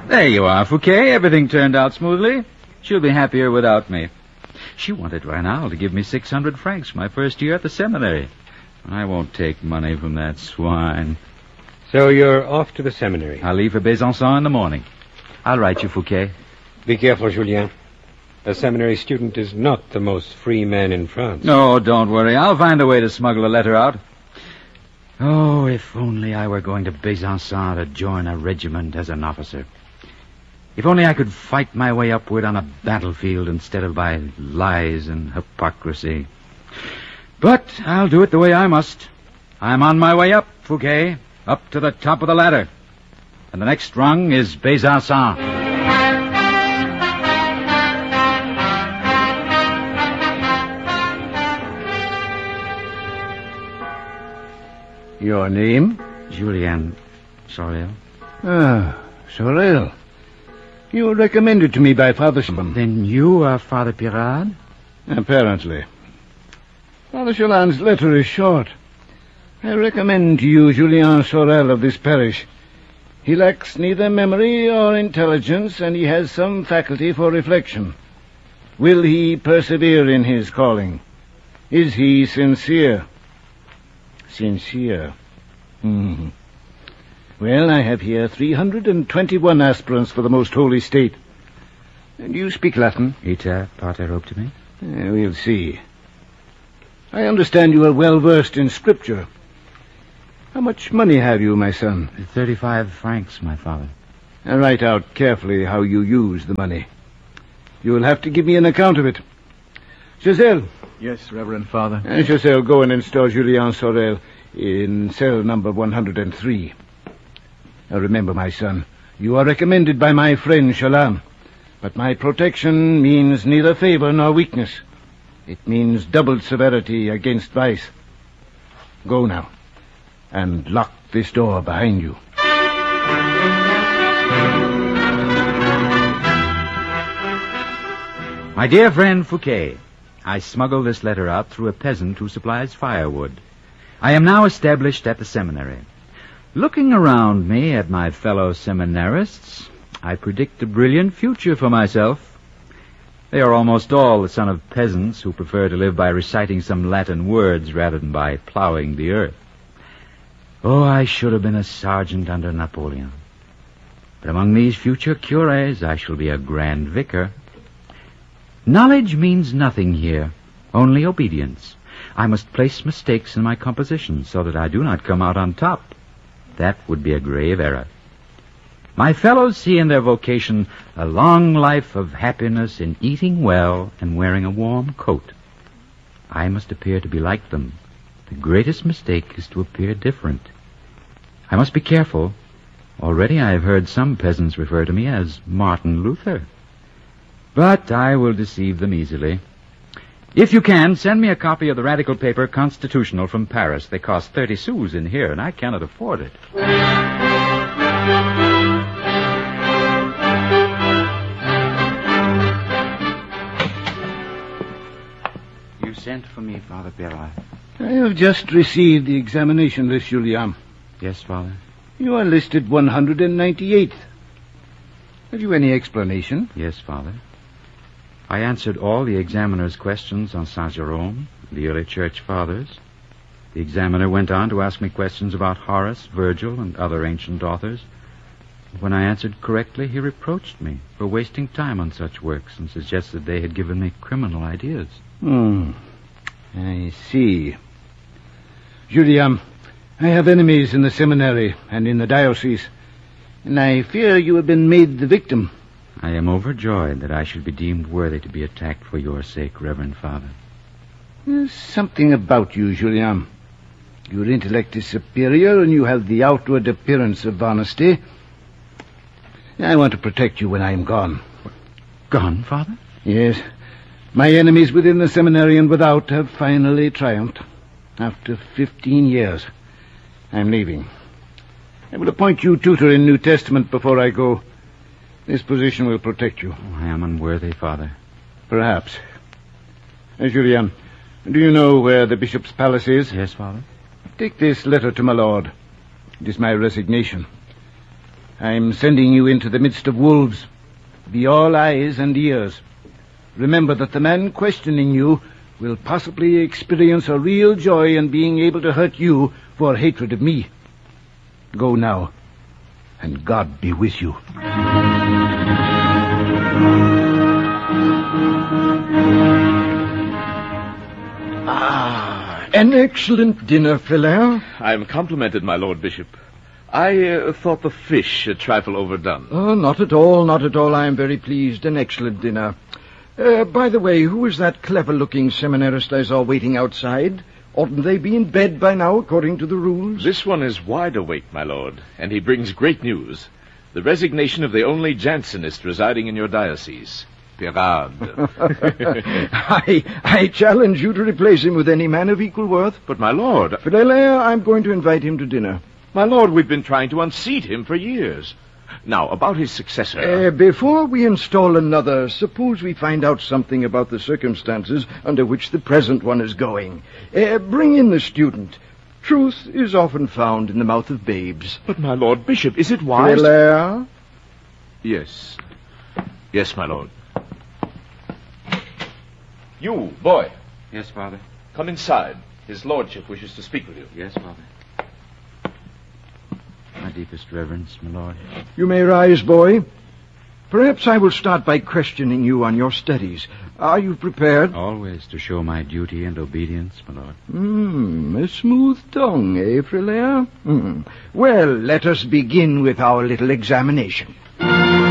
There you are, Fouquet. Everything turned out smoothly. She'll be happier without me. She wanted Raynal to give me 600 francs my first year at the seminary. I won't take money from that swine. So you're off to the seminary? I'll leave for Besançon in the morning. I'll write you, Fouquet. Be careful, Julien. A seminary student is not the most free man in France. No, don't worry. I'll find a way to smuggle a letter out. Oh, if only I were going to Besançon to join a regiment as an officer. If only I could fight my way upward on a battlefield instead of by lies and hypocrisy. But I'll do it the way I must. I'm on my way up, Fouquet, up to the top of the ladder. And the next rung is Besançon. Your name? Julien Sorel. Ah, Sorel. You were recommended to me by Father Chalan. Then you are Father Pirard? Apparently. Father Chalan's letter is short. I recommend to you Julien Sorel of this parish. He lacks neither memory or intelligence, and he has some faculty for reflection. Will he persevere in his calling? Is he sincere? Sincere. Well, I have here 321 aspirants for the most holy state. Do you speak Latin? Iter pater optimi. We'll see. I understand you are well versed in scripture. How much money have you, my son? 35 francs, my father. I'll write out carefully how you use the money. You will have to give me an account of it. Giselle. Yes, Reverend Father. Giselle, go and install Julien Sorel in cell number 103. Now remember, my son, you are recommended by my friend Chalan. But my protection means neither favor nor weakness. It means doubled severity against vice. Go now, and lock this door behind you. My dear friend Fouquet, I smuggled this letter out through a peasant who supplies firewood. I am now established at the seminary. Looking around me at my fellow seminarists, I predict a brilliant future for myself. They are almost all the son of peasants who prefer to live by reciting some Latin words rather than by plowing the earth. Oh, I should have been a sergeant under Napoleon. But among these future cures, I shall be a grand vicar. Knowledge means nothing here, only obedience. I must place mistakes in my composition so that I do not come out on top. That would be a grave error. My fellows see in their vocation a long life of happiness in eating well and wearing a warm coat. I must appear to be like them. The greatest mistake is to appear different. I must be careful. Already I have heard some peasants refer to me as Martin Luther. But I will deceive them easily. If you can, send me a copy of the radical paper Constitutional from Paris. They cost 30 sous in here, and I cannot afford it. You sent for me, Father Pirard. I have just received the examination list, Julien. Yes, Father. You are listed 198th. Have you any explanation? Yes, Father. I answered all the examiner's questions on Saint Jerome, the early church fathers. The examiner went on to ask me questions about Horace, Virgil, and other ancient authors. When I answered correctly, he reproached me for wasting time on such works and suggested they had given me criminal ideas. I see. Julien, I have enemies in the seminary and in the diocese, and I fear you have been made the victim. I am overjoyed that I should be deemed worthy to be attacked for your sake, Reverend Father. There's something about you, Julien. Your intellect is superior, and you have the outward appearance of honesty. I want to protect you when I am gone. Gone, Father? Yes. My enemies within the seminary and without have finally triumphed. After 15 years, I'm leaving. I will appoint you tutor in New Testament before I go. This position will protect you. I am unworthy, Father. Perhaps. Julien, do you know where the bishop's palace is? Yes, Father. Take this letter to my lord. It is my resignation. I'm sending you into the midst of wolves. Be all eyes and ears. Remember that the man questioning you will possibly experience a real joy in being able to hurt you for hatred of me. Go now, and God be with you. An excellent dinner, Frelair. I am complimented, my Lord Bishop. I thought the fish a trifle overdone. Oh, not at all, not at all. I am very pleased. An excellent dinner. By the way, who is that clever-looking seminarist I saw waiting outside? Oughtn't they be in bed by now, according to the rules? This one is wide awake, my lord, and he brings great news. The resignation of the only Jansenist residing in your diocese, Pirard. I challenge you to replace him with any man of equal worth. But, my lord... Frelair, I'm going to invite him to dinner. My lord, we've been trying to unseat him for years. Now, about his successor... Before we install another, suppose we find out something about the circumstances under which the present one is going. Bring in the student. Truth is often found in the mouth of babes. But, my lord Bishop, is it wise... Frelair? Yes. Yes, my lord. You, boy. Yes, Father. Come inside. His lordship wishes to speak with you. Yes, Father. My deepest reverence, my lord. You may rise, boy. Perhaps I will start by questioning you on your studies. Are you prepared? Always to show my duty and obedience, my lord. A smooth tongue, eh, Frelair? Well, let us begin with our little examination.